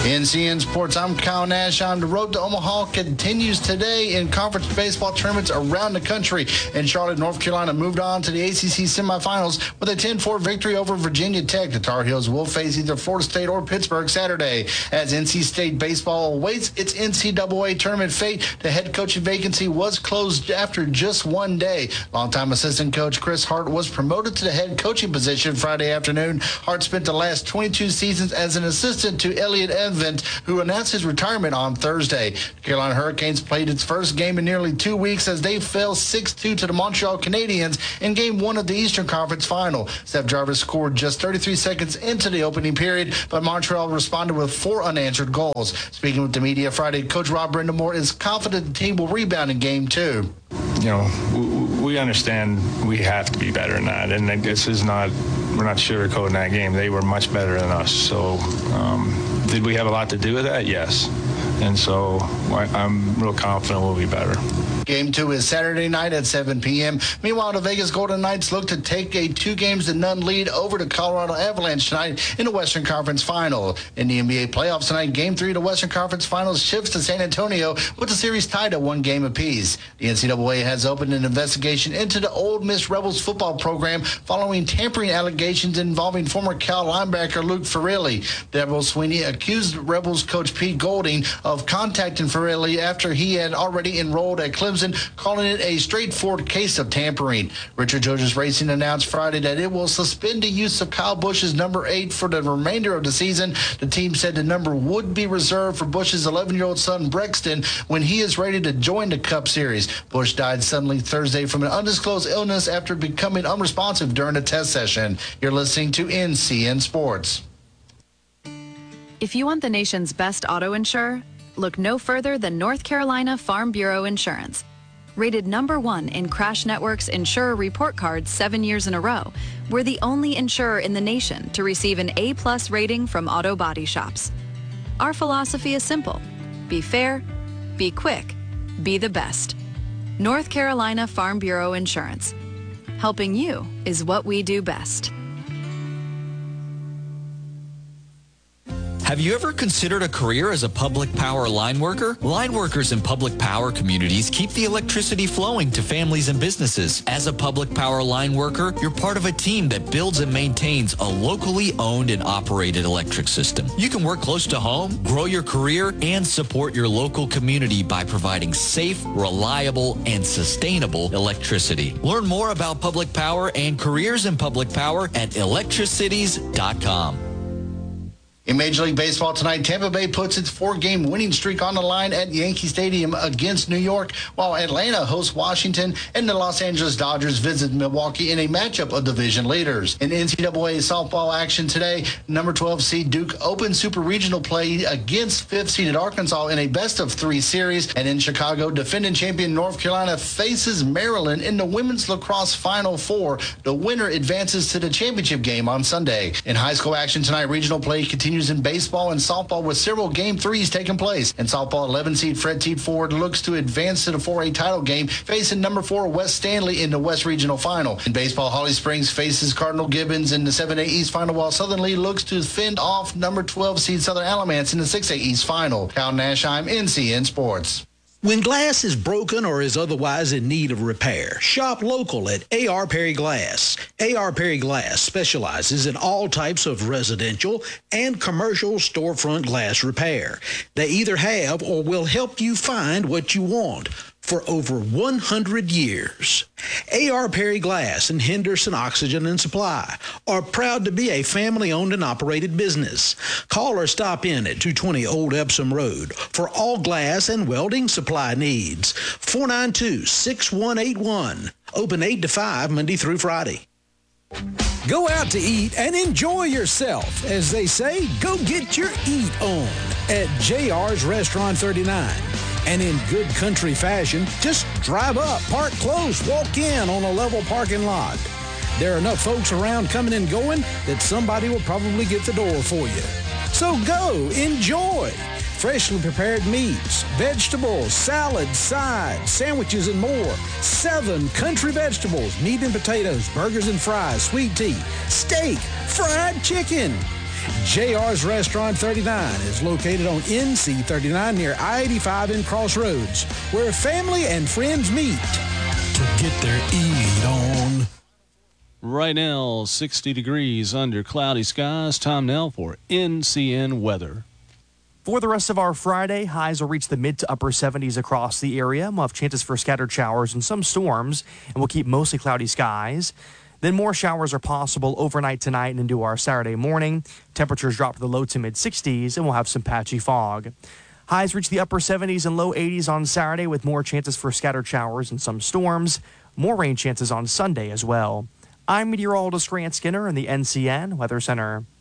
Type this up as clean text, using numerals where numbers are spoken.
In CN Sports, I'm Kyle Nash. On the road to Omaha continues today in conference baseball tournaments around the country. And Charlotte, North Carolina moved on to the ACC semifinals with a 10-4 victory over Virginia Tech. The Tar Heels will face either Florida State or Pittsburgh Saturday. As NC State baseball awaits its NCAA tournament fate, the head coaching vacancy was closed after just one day. Longtime assistant coach Chris Hart was promoted to the head coaching position Friday afternoon. Hart spent the last 22 seasons as an assistant to Elliott Evans, who announced his retirement on Thursday. The Carolina Hurricanes played its first game in nearly 2 weeks as they fell 6-2 to the Montreal Canadiens in Game 1 of the Eastern Conference Final. Seth Jarvis scored just 33 seconds into the opening period, but Montreal responded with 4 unanswered goals. Speaking with the media Friday, Coach Rob Brindamore is confident the team will rebound in Game 2. You know, we understand we have to be better than that, and this is not, we're not sugarcoating that game. They were much better than us, so did we have a lot to do with that? Yes. And so I'm real confident we'll be better. Game 2 is Saturday night at 7 p.m. Meanwhile, the Vegas Golden Knights look to take a 2-0 lead over the Colorado Avalanche tonight in the Western Conference Final. In the NBA playoffs tonight, Game 3 of the Western Conference Finals shifts to San Antonio with the series tied at 1 game apiece. The NCAA has opened an investigation into the Ole Miss Rebels football program following tampering allegations involving former Cal linebacker Luke Farilli. Deborah Sweeney accused Rebels coach Pete Golding of contacting Farilli after he had already enrolled at Clemson, calling it a straightforward case of tampering. Richard Georges Racing announced Friday that it will suspend the use of Kyle Busch's number 8 for the remainder of the season. The team said the number would be reserved for Busch's 11-year-old son Brexton when he is ready to join the Cup Series. Busch died suddenly Thursday from an undisclosed illness after becoming unresponsive during a test session. You're listening to NCN Sports. If you want the nation's best auto insurer, look no further than North Carolina Farm Bureau Insurance. Rated #1 in Crash Network's Insurer Report Card 7 years in a row, we're the only insurer in the nation to receive an A+ rating from auto body shops. Our philosophy is simple: be fair, be quick, be the best. North Carolina Farm Bureau Insurance. Helping you is what we do best. Have you ever considered a career as a public power line worker? Line workers in public power communities keep the electricity flowing to families and businesses. As a public power line worker, you're part of a team that builds and maintains a locally owned and operated electric system. You can work close to home, grow your career, and support your local community by providing safe, reliable, and sustainable electricity. Learn more about public power and careers in public power at electricities.com. In Major League Baseball tonight, Tampa Bay puts its 4-game winning streak on the line at Yankee Stadium against New York, while Atlanta hosts Washington and the Los Angeles Dodgers visit Milwaukee in a matchup of division leaders. In NCAA softball action today, number 12 seed Duke opens Super Regional play against 5th seeded Arkansas in a best-of-3 series. And in Chicago, defending champion North Carolina faces Maryland in the women's lacrosse Final Four. The winner advances to the championship game on Sunday. In high school action tonight, regional play continues in baseball and softball with several Game 3s taking place. In softball, 11 seed Fred T. Ford looks to advance to the 4A title game, facing number 4 West Stanley in the West Regional Final. In baseball, Holly Springs faces Cardinal Gibbons in the 7A East Final, while Southern Lee looks to fend off number 12 seed Southern Alamance in the 6A East Final. Kyle Nashheim, NCN Sports. When glass is broken or is otherwise in need of repair, shop local at A.R. Perry Glass. A.R. Perry Glass specializes in all types of residential and commercial storefront glass repair. They either have or will help you find what you want for over 100 years. A.R. Perry Glass and Henderson Oxygen and Supply are proud to be a family-owned and operated business. Call or stop in at 220 Old Epsom Road for all glass and welding supply needs. 492-6181. Open 8 to 5 Monday through Friday. Go out to eat and enjoy yourself. As they say, go get your eat on at JR's Restaurant 39. And in good country fashion, just drive up, park close, walk in on a level parking lot. There are enough folks around coming and going that somebody will probably get the door for you. So go, enjoy. Freshly prepared meats, vegetables, salads, sides, sandwiches, and more. 7 country vegetables, meat and potatoes, burgers and fries, sweet tea, steak, fried chicken. JR's Restaurant 39 is located on NC 39 near I-85 in Crossroads, where family and friends meet to get their eat on. Right now, 60 degrees under cloudy skies. Tom Nell for NCN Weather. For the rest of our Friday, highs will reach the mid to upper 70s across the area. We'll have chances for scattered showers and some storms, and we'll keep mostly cloudy skies. Then more showers are possible overnight tonight and into our Saturday morning. Temperatures drop to the low to mid 60s, and we'll have some patchy fog. Highs reach the upper 70s and low 80s on Saturday with more chances for scattered showers and some storms. More rain chances on Sunday as well. I'm meteorologist Grant Skinner in the NCN Weather Center.